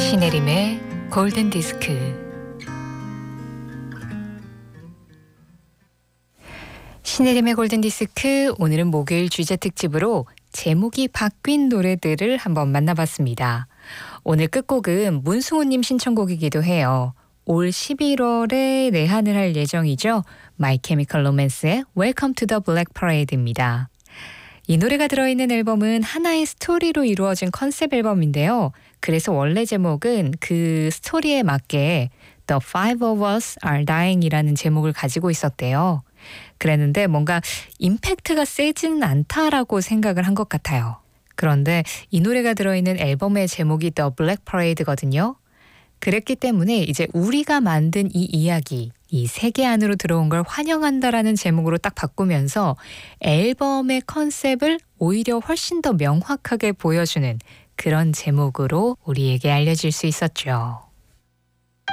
신혜림의 골든 디스크. 신혜림의 골든 디스크, 오늘은 목요일 주제 특집으로 제목이 바뀐 노래들을 한번 만나봤습니다. 오늘 끝곡은 문승우님 신청곡이기도 해요. 올 11월에 내한을 할 예정이죠. My Chemical Romance의 Welcome to the Black Parade입니다. 이 노래가 들어있는 앨범은 하나의 스토리로 이루어진 컨셉 앨범인데요. 그래서 원래 제목은 그 스토리에 맞게 The Five of Us Are Dying이라는 제목을 가지고 있었대요. 그랬는데 뭔가 임팩트가 세지는 않다라고 생각을 한 것 같아요. 그런데 이 노래가 들어있는 앨범의 제목이 The Black Parade거든요. 그랬기 때문에 이제 우리가 만든 이 이야기, 이 세계 안으로 들어온 걸 환영한다라는 제목으로 딱 바꾸면서 앨범의 컨셉을 오히려 훨씬 더 명확하게 보여주는 그런 제목으로 우리에게 알려질 수 있었죠.